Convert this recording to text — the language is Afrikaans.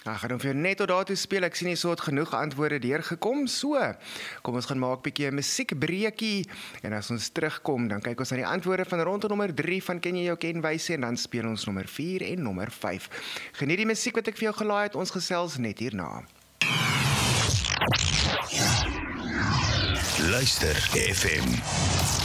Ek gaan hom vir jou net tot daartoe speel. Ek sien jy so het genoeg antwoorde deurgekom. So, kom ons gaan maak 'n bietjie 'n musiekbreekie. En as ons terugkom, dan kyk ons na die antwoorde van rondom nommer 3 van Ken jy jou kenwyse en dan speel ons nommer 4 en nommer 5. Geniet die musiek wat ek vir jou gelaai het. Ons gesels net hierna. Luister FM.